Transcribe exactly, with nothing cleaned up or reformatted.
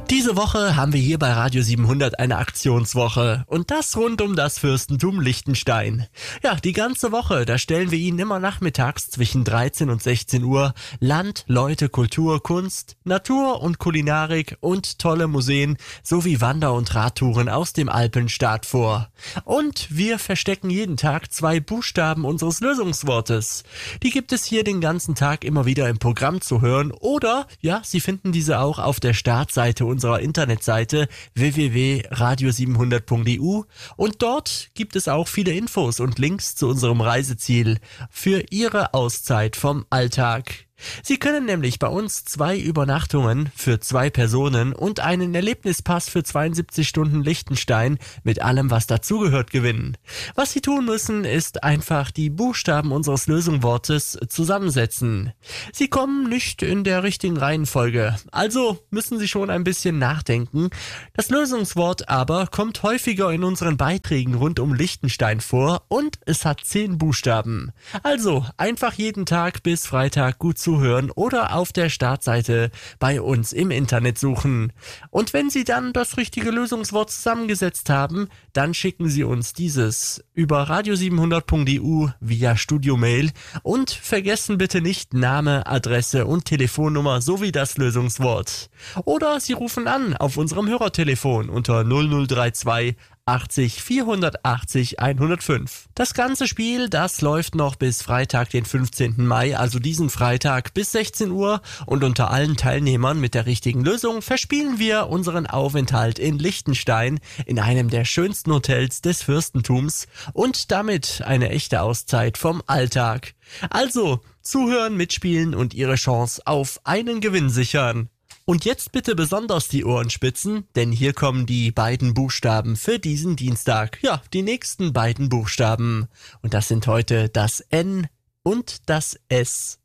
Diese Woche haben wir hier bei Radio siebenhundert eine Aktionswoche und das rund um das Fürstentum Liechtenstein. Ja, die ganze Woche, da stellen wir Ihnen immer nachmittags zwischen dreizehn und sechzehn Uhr Land, Leute, Kultur, Kunst, Natur und Kulinarik und tolle Museen sowie Wander- und Radtouren aus dem Alpenstaat vor. Und wir verstecken jeden Tag zwei Buchstaben unseres Lösungswortes. Die gibt es hier den ganzen Tag immer wieder im Programm zu hören oder, ja, Sie finden diese auch auf der Startseite unserer Internetseite w w w punkt radio siebenhundert punkt e u und dort gibt es auch viele Infos und Links zu unserem Reiseziel für Ihre Auszeit vom Alltag. Sie können nämlich bei uns zwei Übernachtungen für zwei Personen und einen Erlebnispass für zweiundsiebzig Stunden Liechtenstein mit allem, was dazugehört, gewinnen. Was Sie tun müssen, ist einfach die Buchstaben unseres Lösungswortes zusammensetzen. Sie kommen nicht in der richtigen Reihenfolge, also müssen Sie schon ein bisschen nachdenken. Das Lösungswort aber kommt häufiger in unseren Beiträgen rund um Liechtenstein vor und es hat zehn Buchstaben. Also einfach jeden Tag bis Freitag gut zuhören oder auf der Startseite bei uns im Internet suchen. Und wenn Sie dann das richtige Lösungswort zusammengesetzt haben, dann schicken Sie uns dieses über radio siebenhundert punkt e u via Studiomail und vergessen bitte nicht Name, Adresse und Telefonnummer sowie das Lösungswort. Oder Sie rufen an auf unserem Hörertelefon unter null null drei zwei achtzig vierhundertachtzig hundertfünf. Das ganze Spiel, das läuft noch bis Freitag, den fünfzehnten Mai, also diesen Freitag bis sechzehn Uhr und unter allen Teilnehmern mit der richtigen Lösung verspielen wir unseren Aufenthalt in Liechtenstein in einem der schönsten Hotels des Fürstentums und damit eine echte Auszeit vom Alltag. Also, zuhören, mitspielen und Ihre Chance auf einen Gewinn sichern. Und jetzt bitte besonders die Ohren spitzen, denn hier kommen die beiden Buchstaben für diesen Dienstag. Ja, die nächsten beiden Buchstaben. Und das sind heute das N und das S.